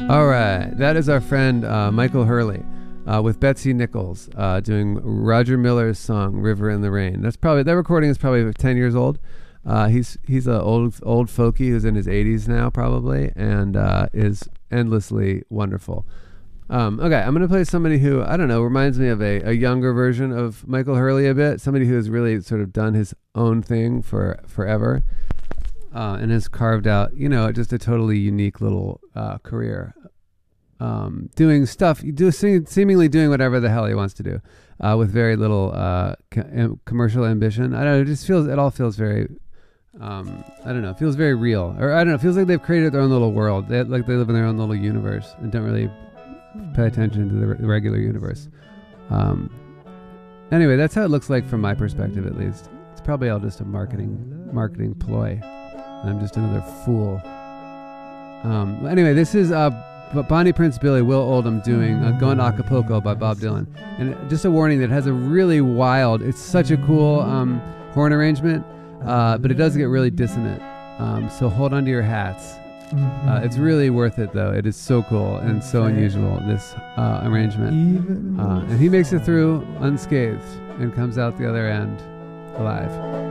All right, that is our friend Michael Hurley with Betsy Nichols doing Roger Miller's song "River in the Rain." That recording is probably 10 years old. He's an old folkie who's in his 80s now probably, and is endlessly wonderful. Okay, I'm gonna play somebody who, I don't know, reminds me of a younger version of Michael Hurley a bit. Somebody who has really sort of done his own thing for forever. And has carved out, just a totally unique little career, doing stuff, seemingly doing whatever the hell he wants to do, with very little commercial ambition. I don't know. It all feels very, it feels very real, or I don't know. It feels like they've created their own little world. They live in their own little universe and don't really pay attention to the regular universe. Anyway, that's how it looks like from my perspective, at least. It's probably all just a marketing ploy. I'm just another fool. Anyway, this is Bonnie Prince Billy, Will Oldham doing Going to Acapulco by Bob Dylan. And just a warning that it has a really wild, it's such a cool horn arrangement, but it does get really dissonant. So hold on to your hats. It's really worth it, though. It is so cool and so unusual, this arrangement. And he makes it through unscathed and comes out the other end alive.